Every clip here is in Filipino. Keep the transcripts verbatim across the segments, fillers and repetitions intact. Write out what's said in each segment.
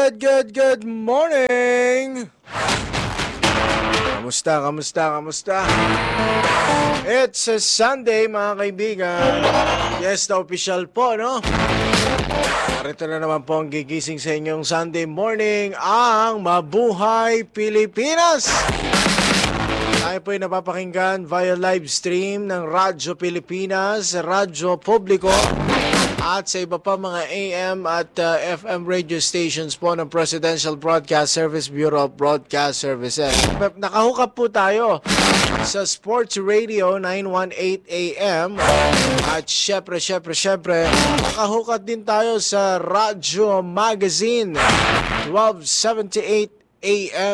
good, good, good morning! Kamusta, kamusta, kamusta? It's a Sunday, mga kaibigan. Yes, the official po, no? Narito na naman po ang gigising sa inyong Sunday morning, ang Mabuhay Pilipinas! Tayo po ay napapakinggan via live stream ng Radyo Pilipinas, Radyo Publiko, at sa iba pa mga A M at uh, F M radio stations po ng Presidential Broadcast Service Bureau of Broadcast Services. Nakahook po tayo sa Sports Radio nine eighteen A M at syempre, syempre, syempre, nakahook din tayo sa Radyo Magazine twelve seventy-eight A M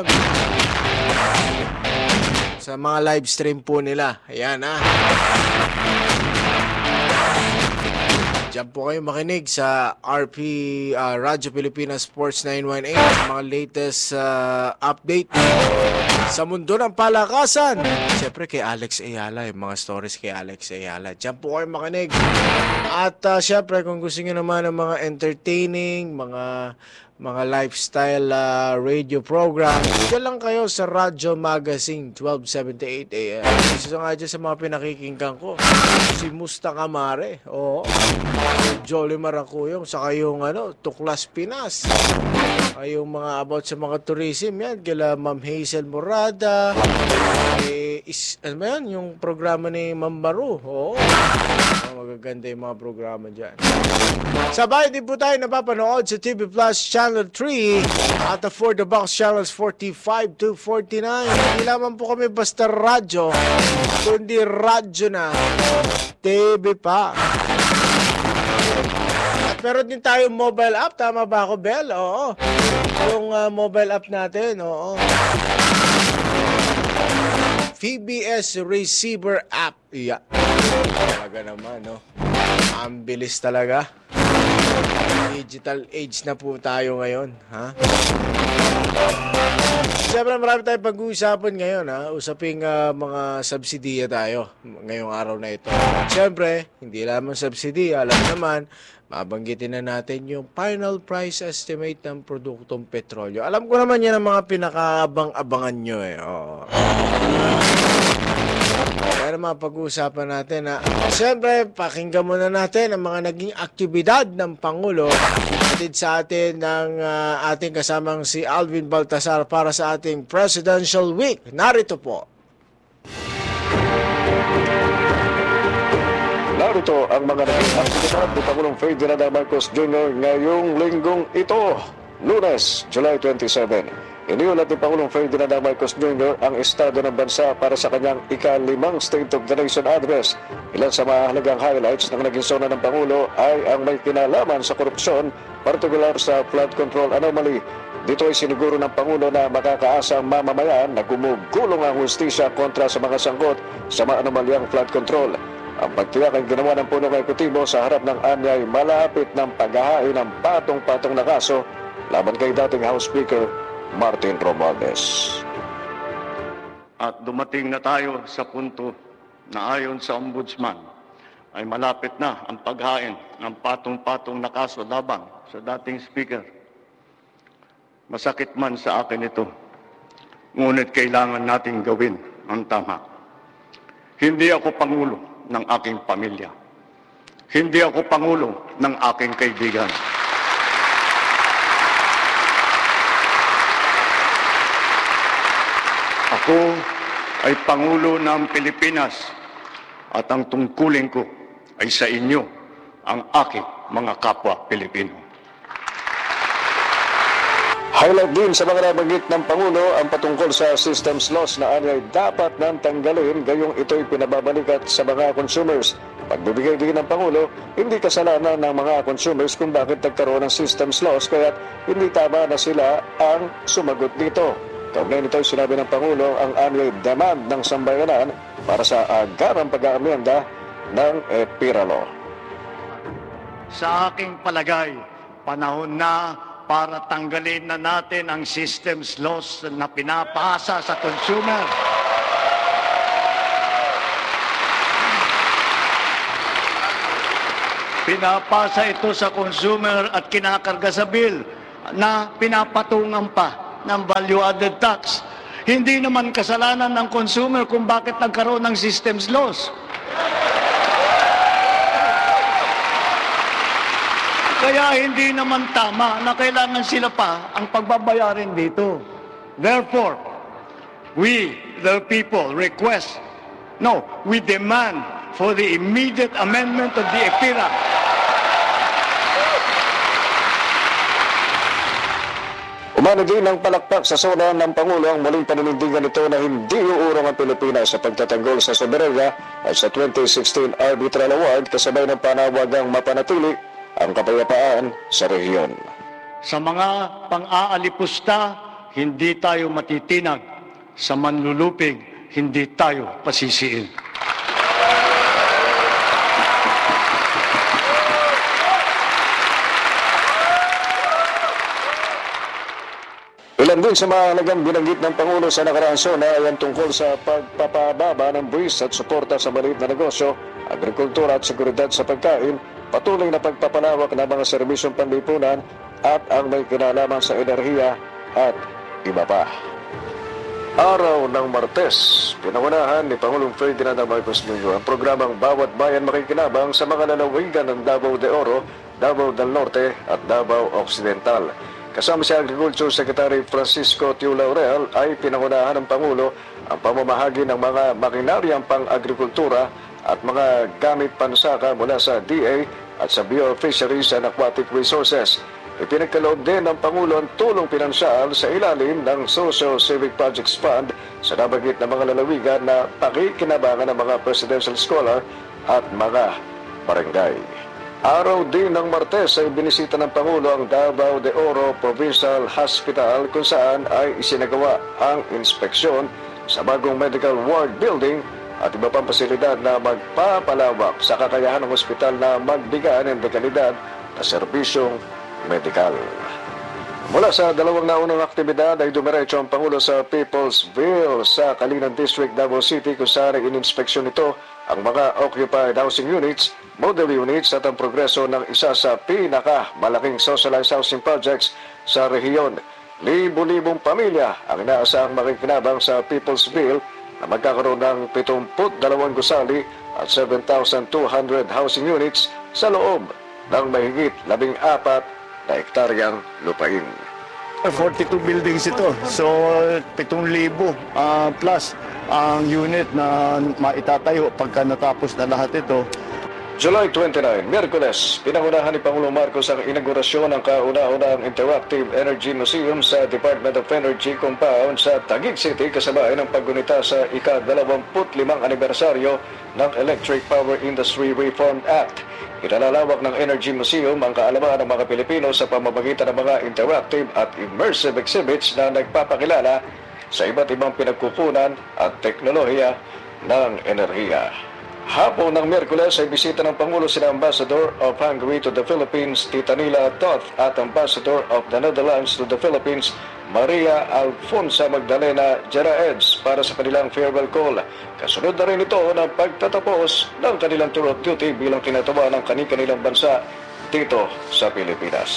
sa mga live stream po nila. Ayan ha. Diyan po kayo makinig sa R P uh, Radyo Pilipinas Sports nine eighteen, mga latest uh, update sa mundo ng palakasan. Siyempre kay Alex Ayala, yung mga stories kay Alex Ayala. Diyan po kayo makinig. At uh, siyempre kung gusto nyo naman ng mga entertaining, mga mga lifestyle uh, radio program, dyan lang kayo sa Radyo Magazine twelve seventy-eight A M. Isa nga dyan sa mga pinakikinggan ko, si Musta Kamare, oo, Jolly Maracuyong, saka yung ano, Tuklas Pinas, ay yung mga about sa mga tourism yan, kila Ma'am Hazel Morada, eh, is, ano ba yan, yung programa ni Ma'am Maru, oo, magaganda yung mga programa dyan. Sabay din po tayo napapanood sa T V Plus Channel three at the For The Box Channels forty-five to forty-nine. Hindi lamang po kami basta radyo, kundi radyo na T V pa. At meron din tayo mobile app, tama ba ako, Bel? Oo. Yung uh, mobile app natin, oo. V B S Receiver App. Yeah. Talaga naman, no? Ang bilis talaga. Digital age na po tayo ngayon, ha? Siyempre marami tayong pag-uusapan ngayon, ha? Usaping uh, mga subsidiya tayo ngayong araw na ito. Siyempre, hindi lamang subsidiya, alam naman, mabanggitin na natin yung final price estimate ng produktong petrolyo. Alam ko naman yan ang mga pinakaabang-abangan nyo, eh. Oo. Kaya naman pag-uusapan natin na siyempre pakinggan muna natin ang mga naging aktibidad ng Pangulo atid sa atin ng uh, ating kasamang si Alvin Baltasar para sa ating Presidential Week. Narito po. Narito ang mga naging aktibidad ni Pangulong Ferdinand Marcos Junior ngayong linggong ito, Lunes, July twenty-seven. Iniulat ni Pangulong Ferdinand Marcos Junior ang estado ng bansa para sa kanyang ika-limang State of the Nation Address. Ilan sa mahalagang highlights ng naging sona ng Pangulo ay ang may kinalaman sa korupsyon, partikular sa flood control anomaly. Dito ay siniguro ng Pangulo na makakaasang mamamayan na gumugulong ang hustisya kontra sa mga sangkot sa maanomalyang flood control. Ang pagtiyak ay ginawa ng punong ekutibo sa harap ng anyay malapit ng paghahain ng patong-patong na kaso laban kay dating House Speaker Martin Romualdez. At dumating na tayo sa punto na ayon sa Ombudsman ay malapit na ang paghain ng patong-patong na kaso laban sa dating Speaker. Masakit man sa akin ito, ngunit kailangan nating gawin ang tama. Hindi ako Pangulo ng aking pamilya. Hindi ako Pangulo ng aking kaibigan. Ako ay Pangulo ng Pilipinas at ang tungkulin ko ay sa inyo, ang aking mga kapwa Pilipino. Highlight din sa mga nabanggit ng Pangulo ang patungkol sa systems loss na anyay dapat nang tanggalin gayong ito'y pinababalikat sa mga consumers. Pagbibigay din ng Pangulo, hindi kasalanan ng mga consumers kung bakit nagkaroon ng systems loss kaya hindi tama na sila ang sumagot dito. Kaugnay nito sinabi ng Pangulo ang anyay demand ng sambayanan para sa agarang pag-aamyenda ng EPIRA Law. Sa aking palagay, panahon na para tanggalin na natin ang systems loss na pinapasa sa consumer. Pinapasa ito sa consumer at kinakarga sa bill. na pinapatungan pa ng value-added tax. Hindi naman kasalanan ng consumer kung bakit nagkaroon ng systems loss. Kaya hindi naman tama na kailangan sila pa ang pagbabayarin dito. Therefore, we, the people, request, no, we demand for the immediate amendment of the EPIRA. Umano din ang palakpak sa sona ng Pangulo ang muling paninindigan nito na hindi uurong ang Pilipinas sa pagtatanggol sa soberanya at sa twenty sixteen Arbitral Award kasabay ng panawagang mapanatili ang kapayapaan sa rehiyon. Sa mga pang-aalipusta, hindi tayo matitinag. Sa manlulupig, hindi tayo pasisiin. Ilan din sa mga halagang binanggit ng Pangulo sa nakaraang sona ay ang tungkol sa pagpapababa ng buwis at suporta sa maliit na negosyo, agrikultura at seguridad sa pagkain, patuloy na pagpapalawak ng mga serbisyong panlipunan at ang may kinalaman sa enerhiya at iba pa. Araw ng Martes, pinangunahan ni Pangulong Ferdinand Marcos Junior ang programang Bawat Bayan Makikinabang sa mga lalawigan ng Davao de Oro, Davao del Norte at Davao Occidental. Kasama si Agriculture Secretary Francisco Tiu Laurel ay pinangunahan ng Pangulo ang pamamahagi ng mga makinaryang pang-agrikultura at mga gamit pansaka mula sa D A at sa Bureau of Fisheries and Aquatic Resources. Ipinagkaloob din ng Pangulo ang tulong pinansyal sa ilalim ng Social Civic Projects Fund sa nabanggit na mga lalawigan na pakikinabangan ng mga presidential scholar at mga barangay. Araw din ng Martes ay binisita ng Pangulo ang Davao de Oro Provincial Hospital kung saan ay isinagawa ang inspeksyon sa bagong medical ward building at iba pang pasilidad na magpapalawak sa kakayahan ng ospital na magbigay ng dekalidad na serbisyong medikal. Mula sa dalawang naunang aktibidad ay dumiretso ang Pangulo sa Peoplesville sa Kalinan District, Davao City kung saan ay ininspeksyon nito ang mga occupied housing units, model units at ang progreso ng isa sa pinakamalaking socialized housing projects sa rehiyon. Libo-libong pamilya ang inaasahang makikinabang sa Peoplesville na magkakaroon ng pitungput dalawang gusali at seven thousand two hundred housing units sa loob ng mahigit labing apat na hektaryang lupain. forty-two buildings ito. So, pitong libo uh, plus ang unit na maitatayo pagka natapos na lahat ito. July twenty-nine, Miyerkules, pinangunahan ni Pangulong Marcos ang inaugurasyon ng kauna-unahang Interactive Energy Museum sa Department of Energy Compound sa Taguig City kasabay ng paggunita sa ika-dalawamput limang anibersaryo ng Electric Power Industry Reform Act. Inalalawak ng Energy Museum ang kaalaman ng mga Pilipino sa pamamagitan ng mga interactive at immersive exhibits na nagpapakilala sa iba't ibang pinagkukunan at teknolohiya ng enerhiya. Hapon ng Miyerkules ay bisita ng Pangulo sina Ambassador of Hungary to the Philippines, Tita Nila Toth, at Ambassador of the Netherlands to the Philippines, Maria Alfonsa Magdalena Geraeds para sa kanilang farewell call. Kasunod na rin ito ng pagtatapos ng kanilang tour of duty bilang tinatawa ng kani-kanilang bansa dito sa Pilipinas.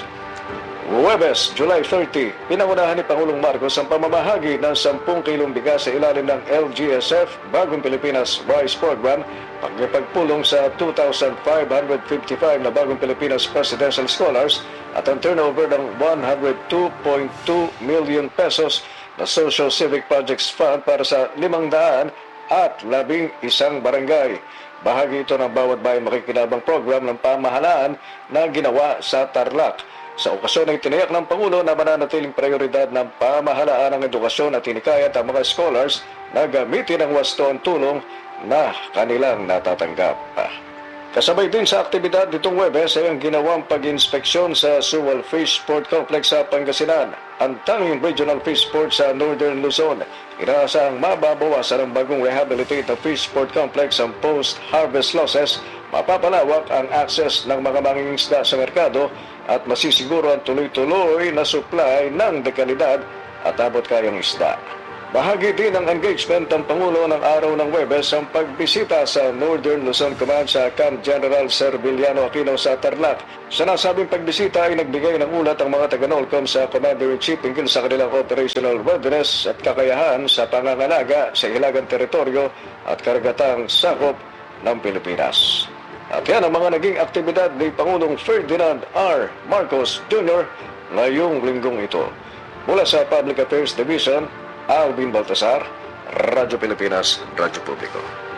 Huwebes, July thirty, pinangunahan ni Pangulong Marcos ang pamamahagi ng sampung kilong bigas sa ilalim ng L G S F, Bagong Pilipinas Rice Program, pagpagpulong sa two thousand five hundred fifty-five na Bagong Pilipinas Presidential Scholars at ang turnover ng one hundred two point two million pesos na Social Civic Projects Fund para sa limang daan at labing isang barangay. Bahagi ito ng Bawat Bayan Makikinabang program ng pamahalaan na ginawa sa Tarlac. Sa okasyon ay tiniyak ng Pangulo na mananatiling prioridad ng pamahalaan ang edukasyon at tinikayat ang mga scholars na gamitin ang wasto ang tulong na kanilang natatanggap. Kasabay din sa aktibidad nitong Huwebes ay ang ginawang pag-inspeksyon sa Suwal Fish Port Complex sa Pangasinan, ang tanging regional fish port sa Northern Luzon. Inaasahang mababawasan ang bagong rehabilitated fish port complex ang post-harvest losses, mapapalawak ang access ng mga mangingisda sa merkado at masisiguro ang tuloy-tuloy na supply ng dekalidad at abot kayang isda. Bahagi din ng engagement ng Pangulo ng araw ng Huwebes ang pagbisita sa Northern Luzon Command sa Camp General Serviliano Aquino sa Tarlac. Sa nasabing pagbisita ay nagbigay ng ulat ang mga taga-NOLCOM sa Commander-in-Chief tungkol sa kanilang operational readiness at kakayahan sa pangangalaga sa hilagang teritoryo at karagatang sakop ng Pilipinas. At yan ang mga naging aktibidad ni Pangulong Ferdinand R. Marcos Junior ngayong linggong ito. Mula sa Public Affairs Division, Alvin Baltasar, Radyo Pilipinas, Radyo Publiko.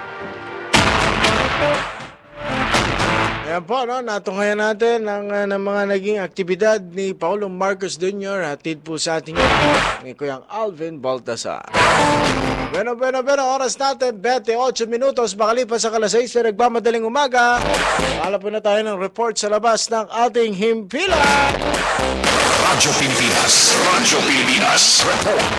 Ayan po, no? Natunghayan natin ang uh, ng mga naging aktibidad ni Pangulong Marcos Junior Hatid po sa ating ni Kuyang Alvin Baltasar. Bueno, bueno, bueno, oras natin, twenty-eight minutos, makalipas sa kalas sais na nagmamadaling umaga. Pala po na tayo ng report sa labas ng ating himpilan. Radyo Pilipinas, Radyo Pilipinas, report.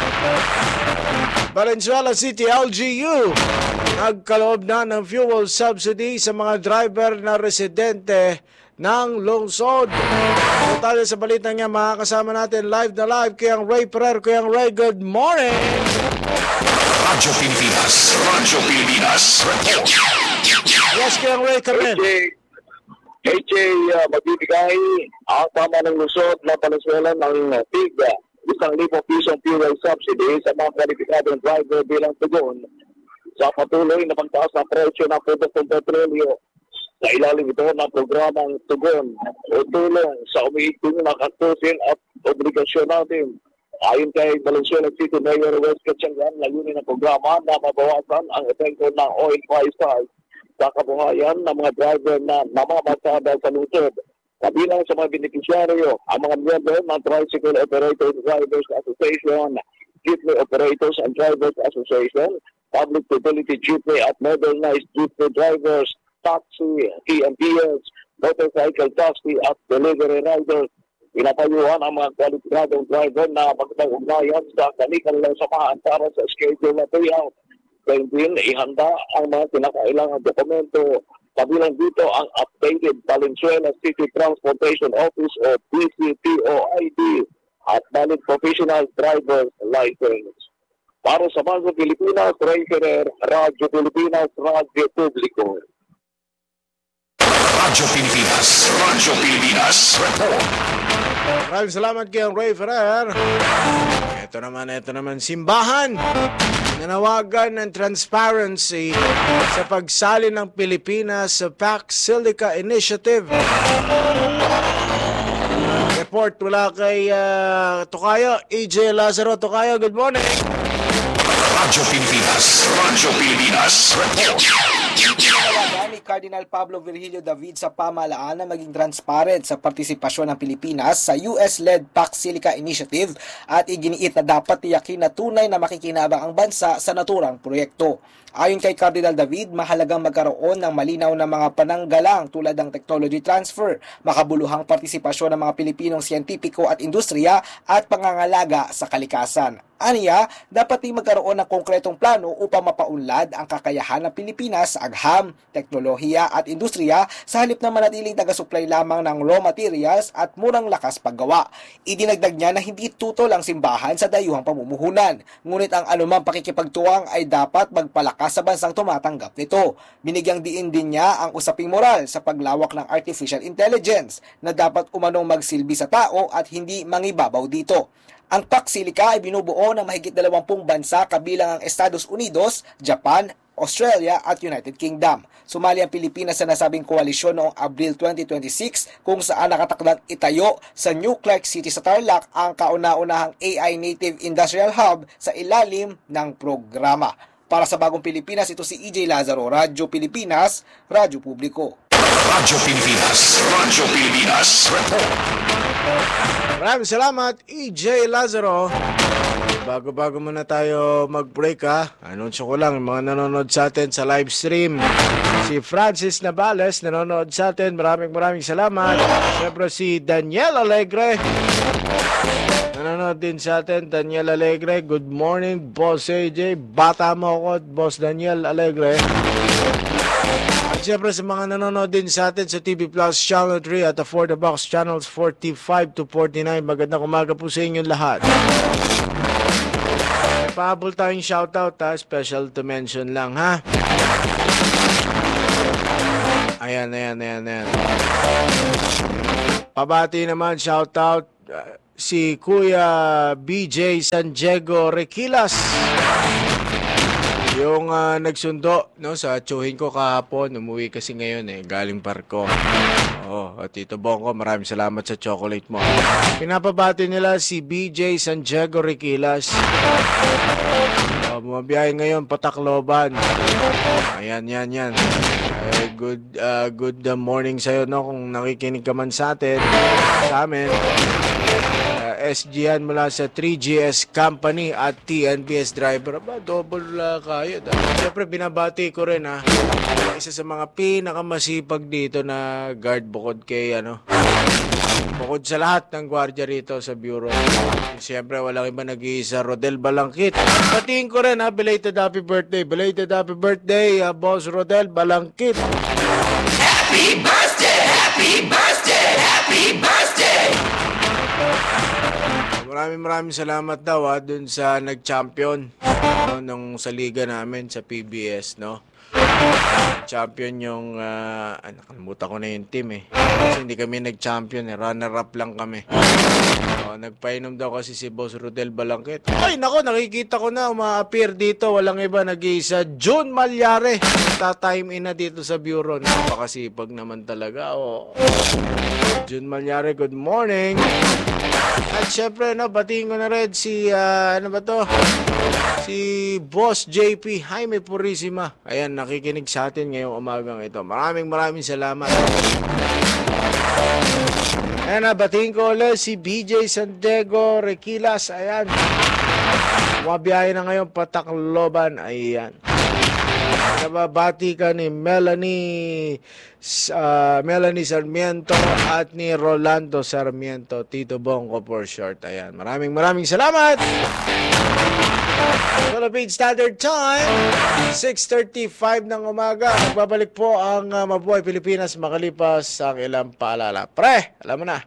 Valenzuela City L G U nagkaloob na ng fuel subsidy sa mga driver na residente ng lungsod. So tayo sa balita niya, makakasama natin live na live kayang Ray Perer. Kayang Ray, good morning! Radyo Pilipinas, Radyo Pilipinas, report. Yes, kayang Ray, come in. K J, uh, magbibigay ang tama ng Luzon na Valenzuela ng uh, T I G, isang libong pisong fuel subsidy sa mga kwalipikadong driver bilang tugon sa patuloy na pagtaas ng presyo ng produktong petrolyo. Sa ilalim ito ng programang tugon o tulong sa umiiting na katusin at obligasyon natin. Ayon kay Valenzuela City Mayor Wes Gatchalian, layunin ng programa na mabawasan ang epekto ng oil prices sa kabuhayan ng mga driver na namamasada sa lungsod. Kabilang sa mga beneficiaryo, ang mga miyembro ng Tricycle Operators Drivers Association, Jeepney Operators and Drivers Association, Public Utility Jeepney at Modernized Jeepney Drivers, Taxi, T M P S, Motorcycle Taxi at Delivery Riders. Pinapayuhan ang mga kwalipikadong driver na magpag-ugnayan sa kanilang samahan para sa schedule na payout. Kaya din, ihanda ang mga kinakailangan dokumento. Kabilang dito ang updated Valenzuela City Transportation Office o P C T O I D at valid professional driver's license. Para sa Radyo Pilipinas, Ray Ferrer, Radyo Pilipinas, Radyo Publiko. Radyo Pilipinas, Radyo Pilipinas, report. Maraming salamat kayang Ray Ferrer. Ito naman, ito naman, simbahan. Nanawagan ng transparency sa pagsali ng Pilipinas sa Pax Silica Initiative. Report mula kay uh, Tokayo, A J Lazaro. Tokayo, good morning. Radyo Pilipinas, Radyo Pilipinas, report. Tinawagan ni Cardinal Pablo Virgilio David sa pamahalaan na maging transparent sa partisipasyon ng Pilipinas sa U S-led Pax Silica Initiative at iginiit na dapat tiyakin na tunay na makikinabang ang bansa sa naturang proyekto. Ayon kay Cardinal David, mahalagang magkaroon ng malinaw na mga pananggalang tulad ng technology transfer, makabuluhang partisipasyon ng mga Pilipinong siyentipiko at industriya at pangangalaga sa kalikasan. Aniya, dapat din magkaroon ng konkretong plano upang mapaunlad ang kakayahan ng Pilipinas sa agham, teknolohiya at industriya sa halip na manatiling taga-supply lamang ng raw materials at murang lakas paggawa. Idinagdag niya na hindi tutol ang simbahan sa dayuhang pamumuhunan, ngunit ang anumang pakikipagtuwang ay dapat magpalakas sa bansang tumatanggap nito. Binigyang diin din niya ang usaping moral sa paglawak ng artificial intelligence na dapat umanong magsilbi sa tao at hindi mangibabaw dito. Ang Pax Silica ay binubuo ng mahigit dalawampung bansa kabilang ang Estados Unidos, Japan, Australia at United Kingdom. Sumali ang Pilipinas sa nasabing koalisyon noong Abril twenty twenty-six kung saan nakatakdang itayo sa New Clark City sa Tarlac ang kauna-unahang A I Native Industrial Hub sa ilalim ng programa. Para sa Bagong Pilipinas, ito si E J Lazaro, Radyo Pilipinas, Radyo Publiko. Radyo Pilipinas, Radyo Pilipinas, report. Maraming salamat, E J Lazaro. Bago-bago muna tayo mag-break ha, anunsyo ko lang, mga nanonood sa atin sa live stream. Si Francis Navales, nanonood sa atin. Maraming maraming salamat. Siyempre si Daniel Alegre. Nanonood din sa atin, Daniel Alegre. Good morning, Boss A J. Bata mo ako, Boss Daniel Alegre. At siyempre sa mga nanonood din sa atin sa T V Plus Channel three at the For The Box Channels forty-five to forty-nine. Magandang umaga po sa inyong lahat. Pahabol tayong shoutout ha. Special to mention lang ha. Ayan, ayan, ayan, ayan. Pabati naman, shoutout uh, si Kuya B J San Diego Requilas. Yung uh, nagsundo no, sa tsuhin ko kahapon, umuwi kasi ngayon eh, galing parko. Oo, at Tito Bongo, maraming salamat sa chocolate mo. Pinapabati nila si B J San Diego Requilas. Uh, bumabiyahe ngayon, Patacloban. Ayan, yan, yan. Eh, good uh, good uh, morning sa'yo, no, kung nakikinig ka man sa atin, sa amin. S G yan mula sa three G S Company at T N B S driver. Ba, double uh, kayo. Siyempre, binabati ko rin ha. Isa sa mga pinakamasipag dito na guard bukod kay ano. Bukod sa lahat ng gwardiya rito sa bureau. Siyempre, walang iba nag-iisa. Rodel Balangkit. Patiin ko rin ha. Belated happy birthday. Belated happy birthday, uh, Boss Rodel Balangkit. Happy birthday! Happy birthday! Happy birthday! Maraming maraming salamat daw ha, dun sa nag-champion no, nung sa liga namin sa P B S, no. Champion yung uh, ah, nakalimutan ko na yung team eh. Kasi hindi kami nag-champion eh, runner-up lang kami. Oh, nagpainom daw kasi si Boss Rodel Balangkit. Ay nako, nakikita ko na uma-appear dito, walang iba nag-iisa, June Malyare. Ta-time in na dito sa bureau. Napakasipag naman talaga. Oh. June Malyare, good morning. At syempre, no, batiin ko na rin si, uh, ano ba to? Si Boss J P Jaime Purisima. Ayan, nakikinig sa atin ngayong umagang ito. Maraming maraming salamat. Ayan na, batiin ko ulit si B J San Diego Requilas. Ayan. Mabiyahe na ngayon, Patacloban. Ayan. Nababati ka ni Melanie uh, Melanie Sarmiento at ni Rolando Sarmiento, Tito Bongo for short. Ayan. Maraming maraming salamat. Philippine Standard Time, six thirty-five ng umaga. Nagbabalik po ang uh, Mabuhay Pilipinas makalipas ang ilang paalala. Pre, alam mo na.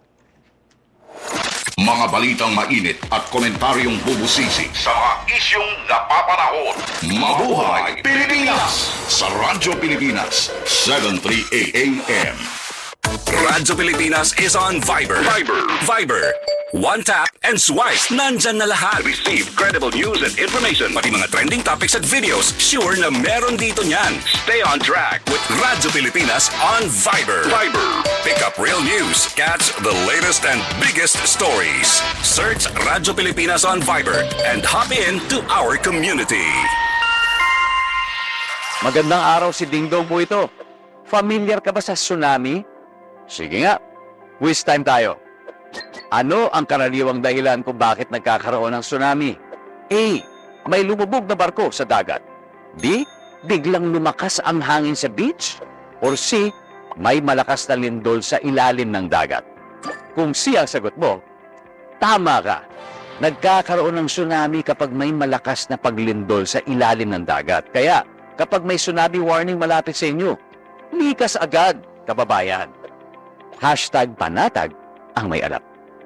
Mga balitang mainit at komentaryong bubusisi sa mga isyong napapanahon. Mabuhay Pilipinas! Sa Radyo Pilipinas, seven thirty-eight A M. Radyo Pilipinas is on Viber. Viber. Viber. One tap and swipe. Nandyan na lahat. Receive credible news and information. Pati mga trending topics at videos. Sure na meron dito niyan. Stay on track with Radyo Pilipinas on Viber. Viber. Pick up real news. Catch the latest and biggest stories. Search Radyo Pilipinas on Viber and hop in to our community. Magandang araw si Dingdong mo ito. Familiar ka ba sa tsunami? Sige nga, quiz time tayo. Ano ang karaniwang dahilan kung bakit nagkakaroon ng tsunami? A. May lumubog na barko sa dagat. B. Biglang lumakas ang hangin sa beach. Or C. May malakas na lindol sa ilalim ng dagat. Kung C ang sagot mo, tama ka. Nagkakaroon ng tsunami kapag may malakas na paglindol sa ilalim ng dagat. Kaya, kapag may tsunami warning malapit sa inyo, likas agad, kababayan. Hashtag panatag ang may alam.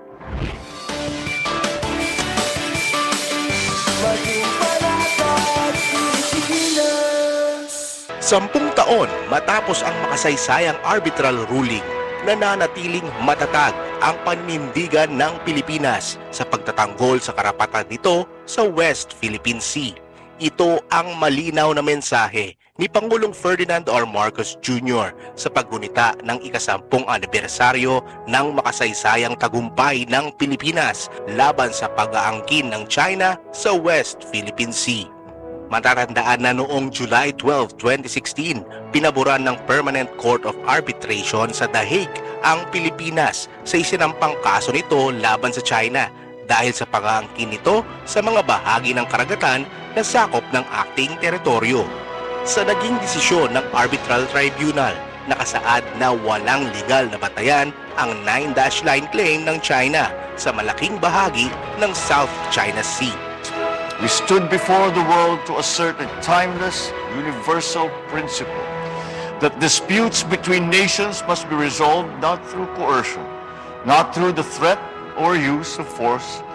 Sampung taon matapos ang makasaysayang arbitral ruling, nananatiling matatag ang panindigan ng Pilipinas sa pagtatanggol sa karapatan nito sa West Philippine Sea. Ito ang malinaw na mensahe ni Pangulong Ferdinand R. Marcos Junior sa paggunita ng ikasampung anibersaryo ng makasaysayang tagumpay ng Pilipinas laban sa pag-aangkin ng China sa West Philippine Sea. Matatandaan na noong July twelfth, twenty sixteen, pinaboran ng Permanent Court of Arbitration sa The Hague ang Pilipinas sa isinampang kaso nito laban sa China dahil sa pag-aangkin nito sa mga bahagi ng karagatan na sakop ng ating teritoryo. Sa naging desisyon ng Arbitral Tribunal, nakasaad na walang legal na batayan ang nine dash line claim ng China sa malaking bahagi ng South China Sea. We stood before the world to assert a timeless, universal principle that disputes between nations must be resolved not through coercion, not through the threat or use of force,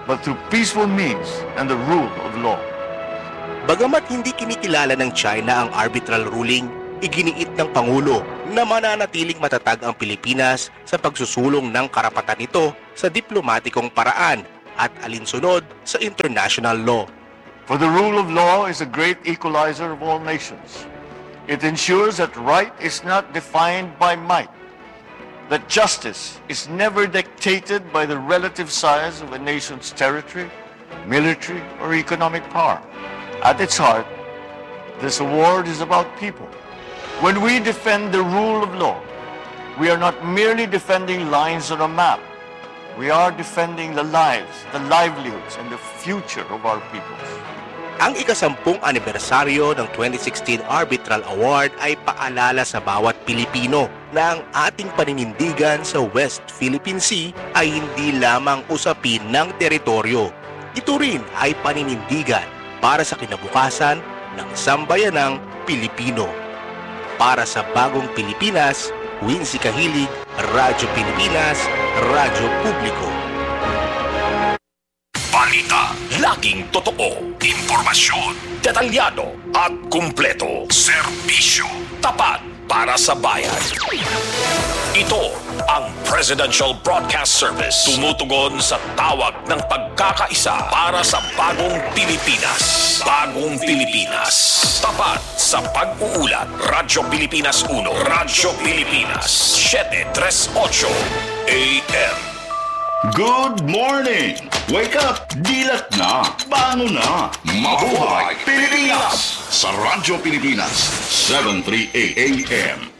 but through peaceful means and the rule of law. Bagamat hindi kinikilala ng China ang arbitral ruling, iginiit ng Pangulo na mananatiling matatag ang Pilipinas sa pagsusulong ng karapatan nito sa diplomatikong paraan at alinsunod sa international law. For the rule of law is a great equalizer of all nations. It ensures that right is not defined by might, that justice is never dictated by the relative size of a nation's territory, military, or economic power. At its heart, this award is about people. When we defend the rule of law, we are not merely defending lines on a map. We are defending the lives, the livelihoods, and the future of our peoples. Ang ikasampung anibersaryo ng twenty sixteen Arbitral Award ay paalala sa bawat Pilipino na ang ating paninindigan sa West Philippine Sea ay hindi lamang usapin ng teritoryo. Ito rin ay paninindigan para sa kinabukasan ng sambayanang Pilipino. Para sa bagong Pilipinas, Wincy Kahilig, Radyo Pilipinas, Radyo Publiko. Balita, laging totoo, impormasyon, detalyado at kumpleto. Serbisyo, tapat para sa bayan. Ito ang Presidential Broadcast Service. Tumutugon sa tawag ng pagkakaisa para sa bagong Pilipinas. Bagong Pilipinas. Tapat sa pag-uulat. Radyo Pilipinas uno. Radyo Pilipinas seven thirty-eight A M. Good morning! Wake up! Dilat na! Bangon na! Mabuhay Pilipinas! Sa Radyo Pilipinas seven thirty-eight A M.